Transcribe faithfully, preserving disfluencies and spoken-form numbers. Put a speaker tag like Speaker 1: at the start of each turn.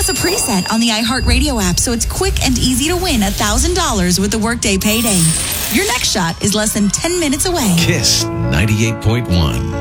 Speaker 1: There's a preset on the iHeartRadio app, so it's quick and easy to win one thousand dollars with the Workday payday. Your next shot is less than ten minutes away.
Speaker 2: Kiss ninety-eight point one.